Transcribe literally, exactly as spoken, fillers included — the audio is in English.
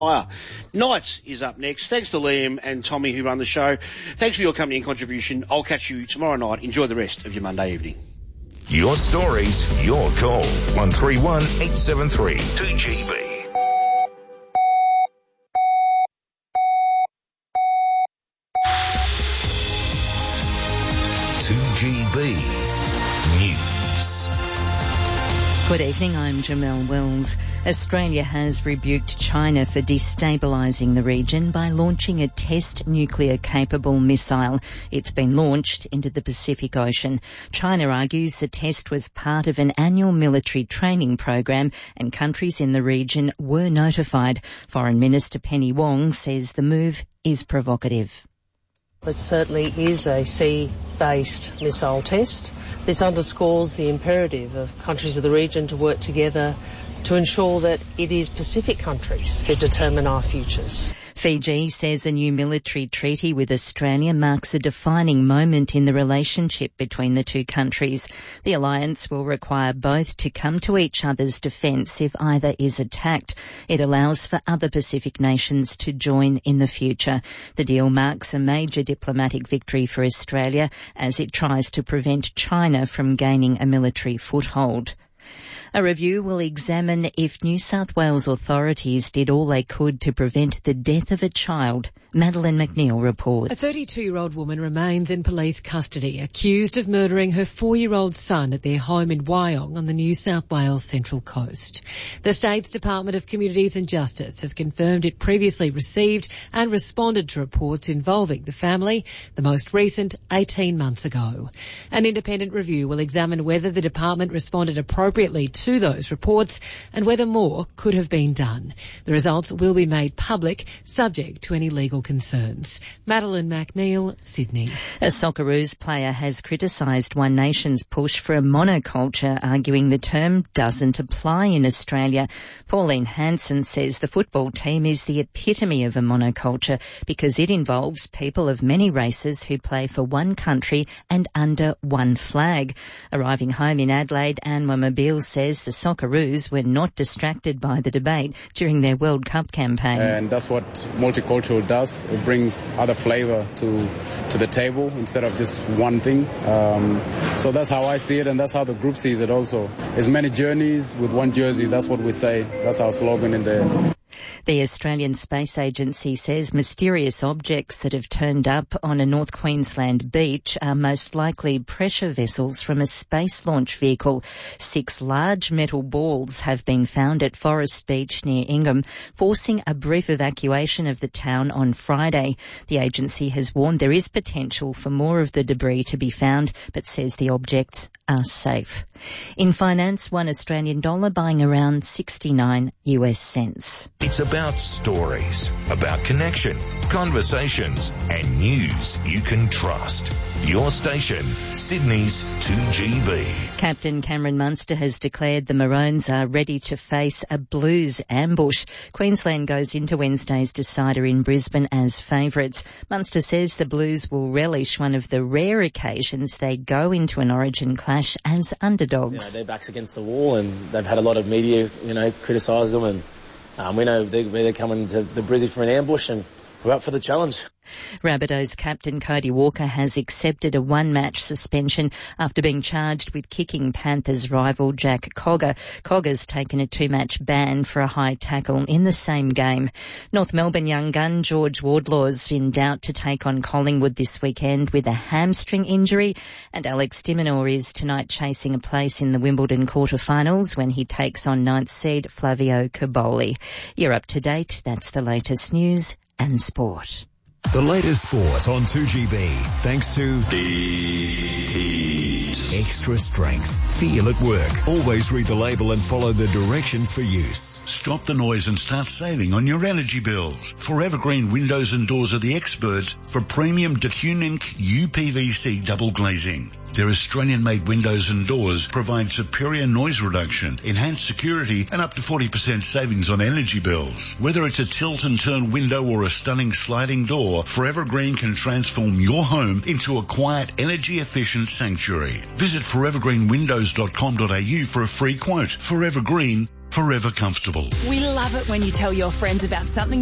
Knights is up next. Thanks to Liam and Tommy who run the show. Thanks for your company and contribution. I'll catch you tomorrow night. Enjoy the rest of your Monday evening. Your stories, your call. one three one, eight seven three, two G B. two G B News. Good evening, I'm Jamelle Wells. Australia has rebuked China for destabilising the region by launching a test nuclear-capable missile. It's been launched into the Pacific Ocean. China argues the test was part of an annual military training program and countries in the region were notified. Foreign Minister Penny Wong says the move is provocative. It certainly is a sea-based missile test. This underscores the imperative of countries of the region to work together to ensure that it is Pacific countries who determine our futures. Fiji says a new military treaty with Australia marks a defining moment in the relationship between the two countries. The alliance will require both to come to each other's defence if either is attacked. It allows for other Pacific nations to join in the future. The deal marks a major diplomatic victory for Australia as it tries to prevent China from gaining a military foothold. A review will examine if New South Wales authorities did all they could to prevent the death of a child. Madeleine McNeil reports. A thirty-two-year-old woman remains in police custody, accused of murdering her four-year-old son at their home in Wyong on the New South Wales Central Coast. The state's Department of Communities and Justice has confirmed it previously received and responded to reports involving the family, the most recent eighteen months ago. An independent review will examine whether the department responded appropriately to those reports and whether more could have been done. The results will be made public, subject to any legal concerns. Madeleine McNeil, Sydney. A Socceroos player has criticised One Nation's push for a monoculture, arguing the term doesn't apply in Australia. Pauline Hanson says the football team is the epitome of a monoculture because it involves people of many races who play for one country and under one flag. Arriving home in Adelaide, Anwar Mobile says the Socceroos were not distracted by the debate during their World Cup campaign. And that's what multicultural does. It brings other flavour to to the table instead of just one thing. Um, so that's how I see it, and that's how the group sees it also. As many journeys with one jersey, that's what we say. That's our slogan in there. The Australian Space Agency says mysterious objects that have turned up on a North Queensland beach are most likely pressure vessels from a space launch vehicle. Six large metal balls have been found at Forest Beach near Ingham, forcing a brief evacuation of the town on Friday. The agency has warned there is potential for more of the debris to be found, but says the objects are safe. In finance, one Australian dollar buying around sixty-nine US cents. It's about stories, about connection, conversations, and news you can trust. Your station, Sydney's two G B. Captain Cameron Munster has declared the Maroons are ready to face a Blues ambush. Queensland goes into Wednesday's decider in Brisbane as favourites. Munster says the Blues will relish one of the rare occasions they go into an Origin clash as underdogs. You know, their backs against the wall, and they've had a lot of media, you know, criticise them, and um, we know they're, they're coming to the Brizzy for an ambush, and we're up for the challenge. Rabbitohs captain Cody Walker has accepted a one-match suspension after being charged with kicking Panthers rival Jack Cogger. Cogger's taken a two-match ban for a high tackle in the same game. North Melbourne young gun George Wardlaw's in doubt to take on Collingwood this weekend with a hamstring injury, and Alex de Minaur is tonight chasing a place in the Wimbledon quarterfinals when he takes on ninth seed Flavio Cobolli. You're up to date. That's the latest news and sport. The latest sport on two G B, thanks to The Heat. Extra strength. Feel at work. Always read the label and follow the directions for use. Stop the noise and start saving on your energy bills. Forever Green Windows and Doors are the experts for premium DeCunink U P V C double glazing. Their Australian-made windows and doors provide superior noise reduction, enhanced security, and up to forty percent savings on energy bills. Whether it's a tilt and turn window or a stunning sliding door, Forever Green can transform your home into a quiet, energy-efficient sanctuary. Visit forever green windows dot com dot a u for a free quote. Forever Green, forever comfortable. We love it when you tell your friends about something